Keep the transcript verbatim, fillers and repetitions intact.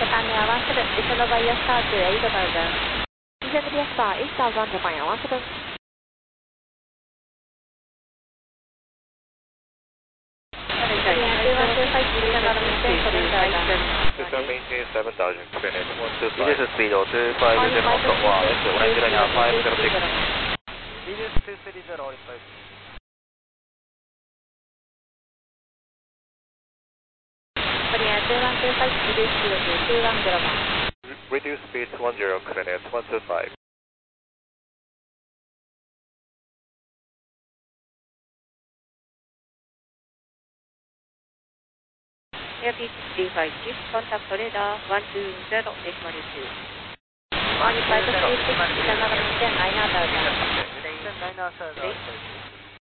Japan Air one seven, return over your star to eight thousand. Descend via star eight thousand, Japan Air one seven. two one two five, return over maintain seven thousand. Return maintain seven thousand, Japan Air one two five. Reduce speed oh two five zero knots at one, left to one zero now five zero six. Reduce two three zero, reply. Japan two one two five, reduce speed to two one zero one. Reduce speed to one zero, Japan Air one two five. Airbus three five six, contact radar one two zero, decimal two. one five three six, return over maintain nine thousand. nine thousand.